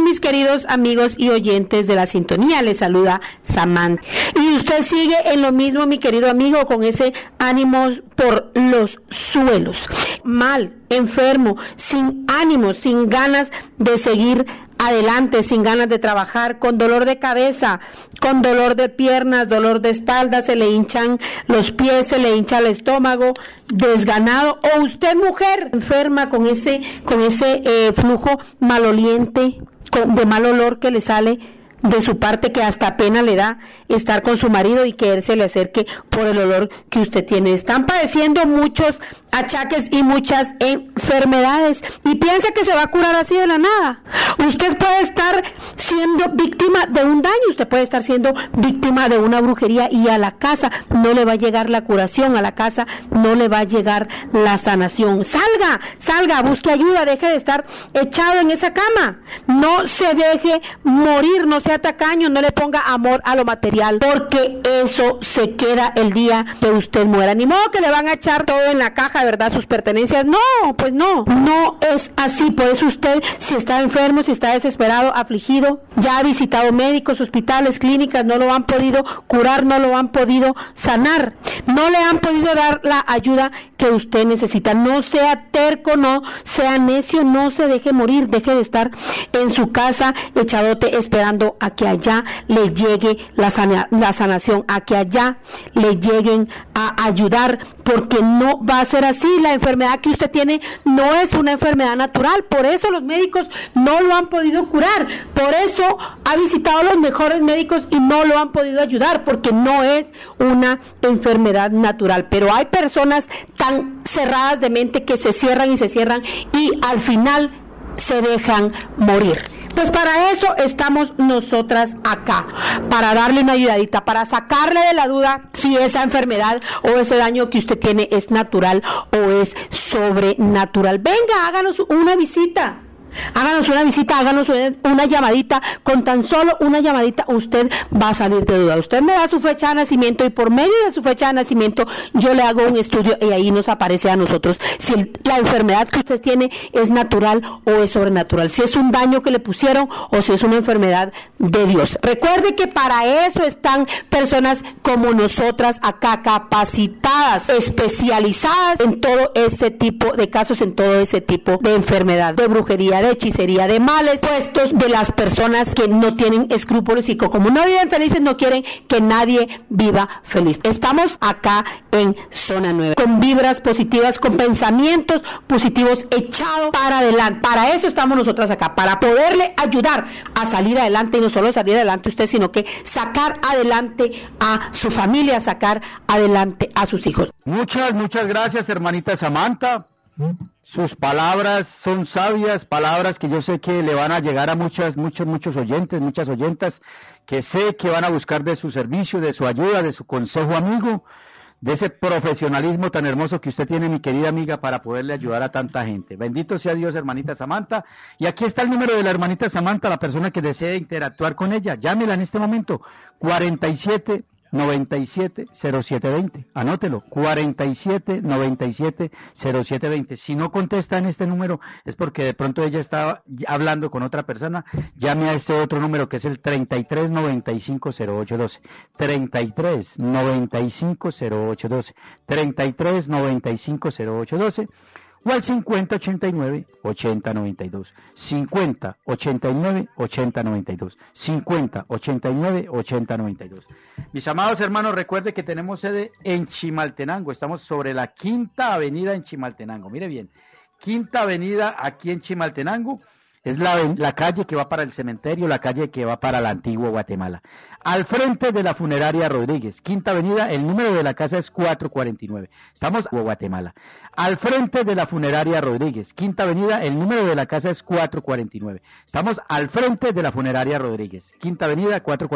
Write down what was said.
mis queridos amigos y oyentes de la sintonía, les saluda Samantha. Y usted sigue en lo mismo, mi querido amigo, con ese ánimo por los suelos. Mal, enfermo, sin ánimo, sin ganas de seguir adelante, sin ganas de trabajar, con dolor de cabeza, con dolor de piernas, dolor de espalda, se le hinchan los pies, se le hincha el estómago, desganado, o usted mujer enferma con ese flujo maloliente, de mal olor que le sale de su parte, que hasta pena le da estar con su marido y que él se le acerque por el olor que usted tiene. Están padeciendo muchos achaques y muchas enfermedades y piensa que se va a curar así de la nada. Usted puede estar siendo víctima de un daño, usted puede estar siendo víctima de una brujería y a la casa no le va a llegar la curación, a la casa no le va a llegar la sanación. Salga, busque ayuda, deje de estar echado en esa cama, no se deje morir, no sea tacaño, no le ponga amor a lo material, porque eso se queda el día que usted muera. Ni modo que le van a echar todo en la caja, ¿verdad? Sus pertenencias. No, pues no es así. Por eso usted, si está enfermo, si está desesperado, afligido, ya ha visitado médicos, hospitales, clínicas, no lo han podido curar, no lo han podido sanar, no le han podido dar la ayuda que usted necesita. No sea terco, no sea necio, no se deje morir, deje de estar en su casa echadote esperando a que allá le llegue la sanación, a que allá le lleguen a ayudar, porque no va a ser así. La enfermedad que usted tiene no es una enfermedad natural, por eso los médicos no lo han podido curar, por eso ha visitado a los mejores médicos y no lo han podido ayudar, porque no es una enfermedad natural. Pero hay personas tan cerradas de mente que se cierran y al final se dejan morir. Pues para eso estamos nosotras acá, para darle una ayudadita, para sacarle de la duda si esa enfermedad o ese daño que usted tiene es natural o es sobrenatural. Venga, háganos una visita. Háganos una llamadita. Con tan solo una llamadita usted va a salir de duda. Usted me da su fecha de nacimiento y por medio de su fecha de nacimiento yo le hago un estudio y ahí nos aparece a nosotros si la enfermedad que usted tiene es natural o es sobrenatural, si es un daño que le pusieron o si es una enfermedad de Dios. Recuerde que para eso están personas como nosotras acá, capacitadas, especializadas en todo ese tipo de casos, en todo ese tipo de enfermedad, de brujería, de hechicería, de males puestos de las personas que no tienen escrúpulos y que como no viven felices no quieren que nadie viva feliz. Estamos acá en Zona 9 con vibras positivas, con pensamientos positivos echados para adelante. Para eso estamos nosotras acá, para poderle ayudar a salir adelante, y no solo salir adelante usted, sino que sacar adelante a su familia, sacar adelante a sus hijos. Muchas gracias, hermanita Samantha. Sus palabras son sabias, palabras que yo sé que le van a llegar a muchos oyentes, muchas oyentas, que sé que van a buscar de su servicio, de su ayuda, de su consejo amigo, de ese profesionalismo tan hermoso que usted tiene, mi querida amiga, para poderle ayudar a tanta gente. Bendito sea Dios, hermanita Samantha. Y aquí está el número de la hermanita Samantha, la persona que desee interactuar con ella. Llámela en este momento, 4797-0720. Anótelo, 4797-0720. Si no contesta en este número es porque de pronto ella está hablando con otra persona. Llame a este otro número que es el 33950812. 33950812. 33950812. O al 5089-8092. 5089-8092. 5089-8092. Mis amados hermanos, recuerde que tenemos sede en Chimaltenango. Estamos sobre la Quinta Avenida en Chimaltenango. Mire bien, Quinta Avenida aquí en Chimaltenango. Es la calle que va para el cementerio, la calle que va para la antigua Guatemala. Al frente de la funeraria Rodríguez, Quinta Avenida, el número de la casa es 449. Estamos en Guatemala. Al frente de la funeraria Rodríguez, Quinta Avenida, el número de la casa es 449. Estamos al frente de la funeraria Rodríguez, Quinta Avenida, 449.